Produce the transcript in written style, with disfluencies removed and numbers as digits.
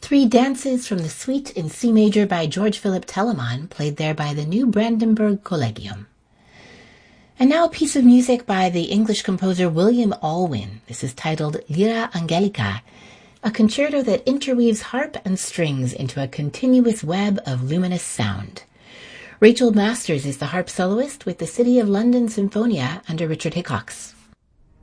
Three dances from the Suite in C major by George Philip Telemann, played there by the New Brandenburg Collegium. And now a piece of music by the English composer William Alwyn. This is titled Lyra Angelica, a concerto that interweaves harp and strings into a continuous web of luminous sound. Rachel Masters is the harp soloist with the City of London Symphonia under Richard Hickox.